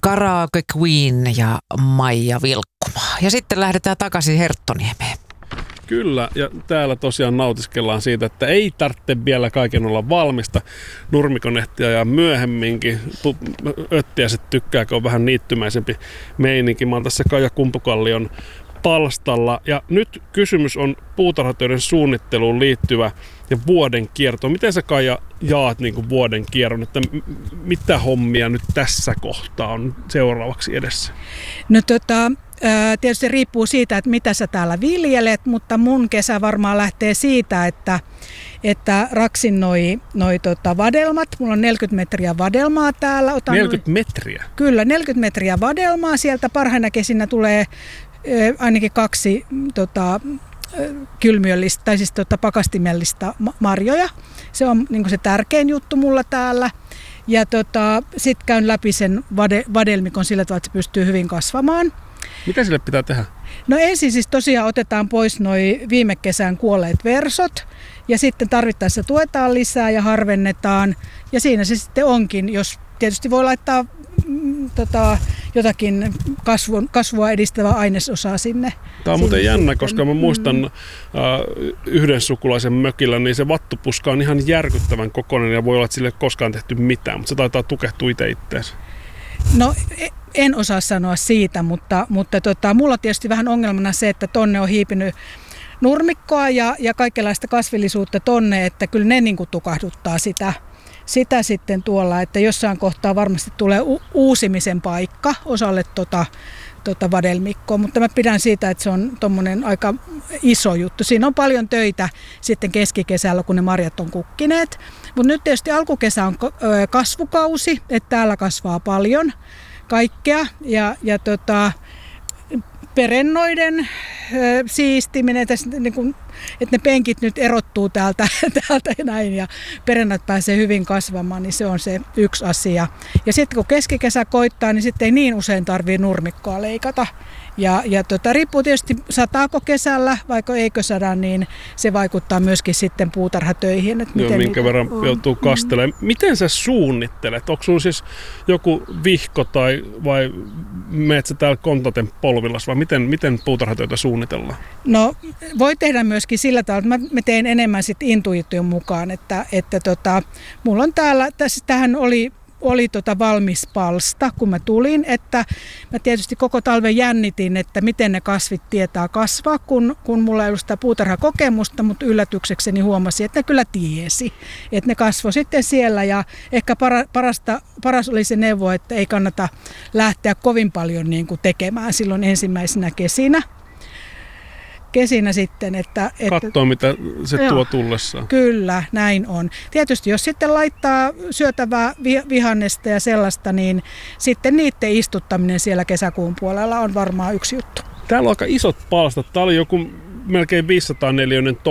Karaoke Queen ja Maija Vilkkumaa. Ja sitten lähdetään takaisin Herttoniemeen. Kyllä, ja täällä tosiaan nautiskellaan siitä, että ei tarvitse vielä kaiken olla valmista. Nurmikonehtia ja myöhemminkin öttiäiset tykkääkö on vähän niittymäisempi meininki. Mä oon tässä Kaija Kumpukallion palstalla. Ja nyt kysymys on puutarhatöiden suunnitteluun liittyvä ja vuoden kierto. Miten sä, Kaija, jaat niin kuin vuoden kierron, että mitä hommia nyt tässä kohtaa on seuraavaksi edessä? No tietysti riippuu siitä, että mitä sä täällä viljelet, mutta mun kesä varmaan lähtee siitä, että raksin noi vadelmat. Mulla on 40 metriä vadelmaa täällä. 40 metriä? Kyllä, 40 metriä vadelmaa. Sieltä parhaina kesinä tulee ainakin 2 kylmiöllistä, tai siis pakastimellista marjoja. Se on niin kuin se tärkein juttu mulla täällä. Ja sitten käyn läpi sen vadelmikon sillä tavalla, että se pystyy hyvin kasvamaan. Mitä sille pitää tehdä? No ensin siis tosiaan otetaan pois noi viime kesän kuolleet versot ja sitten tarvittaessa tuetaan lisää ja harvennetaan. Ja siinä se sitten onkin, jos tietysti voi laittaa jotakin kasvua edistävää ainesosaa sinne. Tämä on muuten jännä, koska mä muistan yhden sukulaisen mökillä, niin se vattupuska on ihan järkyttävän kokoinen ja voi olla, että sille ei koskaan tehty mitään, mutta se taitaa tukehtua itseensä. No en osaa sanoa siitä, mutta mulla on tietysti vähän ongelmana se, että tonne on hiipinyt nurmikkoa ja kaikenlaista kasvillisuutta tonne, että kyllä ne niin kuin tukahduttaa sitä sitten tuolla, että jossain kohtaa varmasti tulee uusimisen paikka osalle vadelmikkoa, mutta mä pidän siitä, että se on tommonen aika iso juttu. Siinä on paljon töitä sitten keskikesällä, kun ne marjat on kukkineet, mutta nyt tietysti alkukesä on kasvukausi, että täällä kasvaa paljon kaikkea ja perennoiden siistiminen, että ne penkit nyt erottuu täältä näin ja perennat pääsee hyvin kasvamaan, niin se on se yksi asia. Ja sitten kun keskikesä koittaa, niin sitten ei niin usein tarvitse nurmikkoa leikata. Ja riippuu tietysti sataako kesällä, vaikka eikö sada, niin se vaikuttaa myöskin sitten puutarhatöihin. Että miten minkä verran joutuu kastelemaan. Miten sä suunnittelet? Onko sulla siis joku vihko vai meet sä täällä kontaten polvillas vai miten puutarhatöitä suunnitellaan? No voi tehdä myöskin sillä tavalla, että mä teen enemmän sit intuition mukaan, että mulla on täällä, tähän oli valmis palsta, kun mä tulin, että mä tietysti koko talven jännitin, että miten ne kasvit tietää kasvaa, kun mulla ei ollut sitä puutarhakokemusta, mutta yllätyksekseni huomasin, että ne kyllä tiesi, että ne kasvoi sitten siellä ja ehkä paras oli se neuvo, että ei kannata lähteä kovin paljon niin kuin tekemään silloin ensimmäisenä kesinä sitten, että katsoo, mitä se tuo tullessaan. Kyllä, näin on. Tietysti jos sitten laittaa syötävää vihannesta ja sellaista, niin sitten niiden istuttaminen siellä kesäkuun puolella on varmaan yksi juttu. Täällä on aika isot palstat. Tää oli joku melkein 500 neliöinen